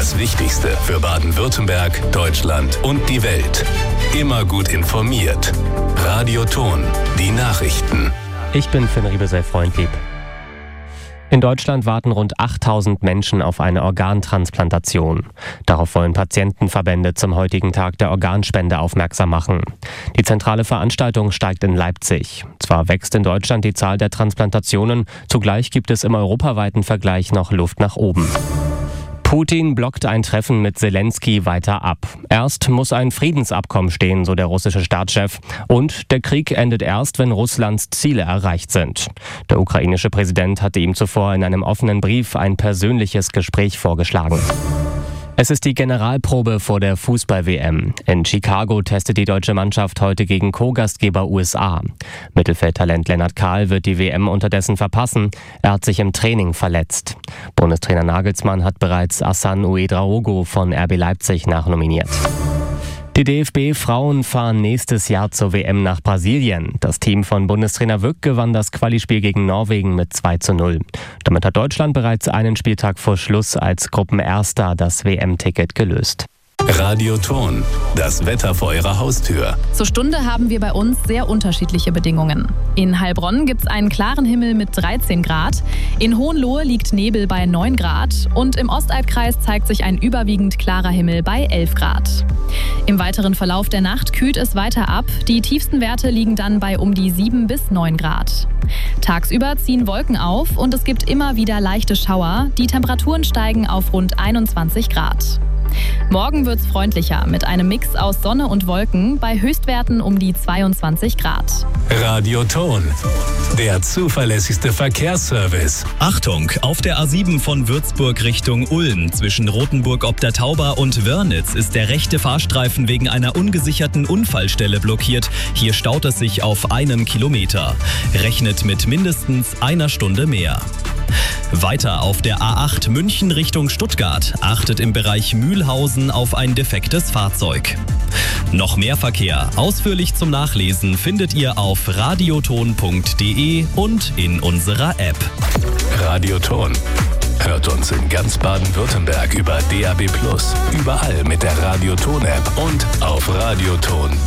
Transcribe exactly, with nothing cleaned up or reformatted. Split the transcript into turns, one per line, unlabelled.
Das Wichtigste für Baden-Württemberg, Deutschland und die Welt. Immer gut informiert. Radio Thon, die Nachrichten.
Ich bin Finn Riebesell-Freundlieb. In Deutschland warten rund achttausend Menschen auf eine Organtransplantation. Darauf wollen Patientenverbände zum heutigen Tag der Organspende aufmerksam machen. Die zentrale Veranstaltung steigt in Leipzig. Zwar wächst in Deutschland die Zahl der Transplantationen, zugleich gibt es im europaweiten Vergleich noch Luft nach oben. Putin blockt ein Treffen mit Zelensky weiter ab. Erst muss ein Friedensabkommen stehen, so der russische Staatschef. Und der Krieg endet erst, wenn Russlands Ziele erreicht sind. Der ukrainische Präsident hatte ihm zuvor in einem offenen Brief ein persönliches Gespräch vorgeschlagen. Es ist die Generalprobe vor der Fußball-W M. In Chicago testet die deutsche Mannschaft heute gegen Co-Gastgeber U S A. Mittelfeldtalent Lennart Kahl wird die W M unterdessen verpassen. Er hat sich im Training verletzt. Bundestrainer Nagelsmann hat bereits Hassan Ouedraogo von R B Leipzig nachnominiert. Die D F B-Frauen fahren nächstes Jahr zur W M nach Brasilien. Das Team von Bundestrainer Wück gewann das Qualispiel gegen Norwegen mit zwei zu null. Damit hat Deutschland bereits einen Spieltag vor Schluss als Gruppenerster das W M-Ticket gelöst.
Radio Thon, das Wetter vor Ihrer Haustür.
Zur Stunde haben wir bei uns sehr unterschiedliche Bedingungen. In Heilbronn gibt es einen klaren Himmel mit dreizehn Grad, in Hohenlohe liegt Nebel bei neun Grad und im Ostalbkreis zeigt sich ein überwiegend klarer Himmel bei elf Grad. Im weiteren Verlauf der Nacht kühlt es weiter ab, die tiefsten Werte liegen dann bei um die sieben bis neun Grad. Tagsüber ziehen Wolken auf und es gibt immer wieder leichte Schauer, die Temperaturen steigen auf rund einundzwanzig Grad. Morgen wird's freundlicher mit einem Mix aus Sonne und Wolken bei Höchstwerten um die zweiundzwanzig Grad.
Radio Thon, der zuverlässigste Verkehrsservice.
Achtung, auf der A sieben von Würzburg Richtung Ulm zwischen Rothenburg ob der Tauber und Wörnitz ist der rechte Fahrstreifen wegen einer ungesicherten Unfallstelle blockiert. Hier staut es sich auf einen Kilometer. Rechnet mit mindestens einer Stunde mehr. Weiter auf der A acht München Richtung Stuttgart. Achtet im Bereich Mühlhausen auf ein defektes Fahrzeug. Noch mehr Verkehr, ausführlich zum Nachlesen, findet ihr auf radiothon punkt de und in unserer App.
Radio Thon. Hört uns in ganz Baden-Württemberg über D A B plus, überall mit der Radio Thon App und auf radiothon.